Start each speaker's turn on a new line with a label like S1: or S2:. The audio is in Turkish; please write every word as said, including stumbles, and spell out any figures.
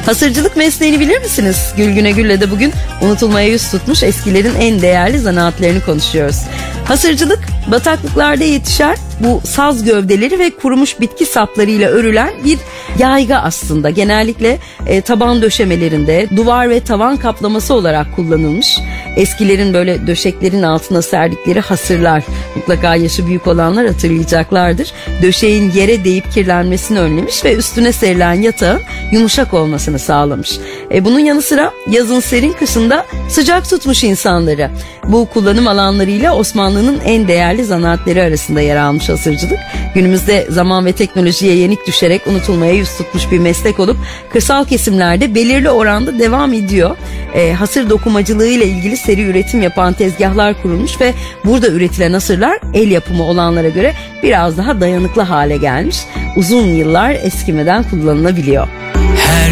S1: Hasırcılık mesleğini bilir misiniz? Gülgüne Gül'le de bugün unutulmaya yüz tutmuş eskilerin en değerli zanaatlerini konuşuyoruz. Hasırcılık, bataklıklarda yetişen bu saz gövdeleri ve kurumuş bitki saplarıyla örülen bir yayga aslında. Genellikle e, taban döşemelerinde duvar ve tavan kaplaması olarak kullanılmış. Eskilerin böyle döşeklerin altına serdikleri hasırlar, mutlaka yaşı büyük olanlar hatırlayacaklardır. Döşeğin yere değip kirlenmesini önlemiş ve üstüne serilen yatağın yumuşak olmasını sağlamış. E, bunun yanı sıra yazın serin, kışında sıcak tutmuş insanları. Bu kullanım alanlarıyla Osmanlı'nın en değerli zanaatleri arasında yer almış hasırcılık. Günümüzde zaman ve teknolojiye yenik düşerek unutulmaya yüz tutmuş bir meslek olup kırsal kesimlerde belirli oranda devam ediyor. E, hasır dokumacılığı ile ilgili seri üretim yapan tezgahlar kurulmuş ve burada üretilen hasırlar el yapımı olanlara göre biraz daha dayanıklı hale gelmiş. Uzun yıllar eskimeden kullanılabiliyor.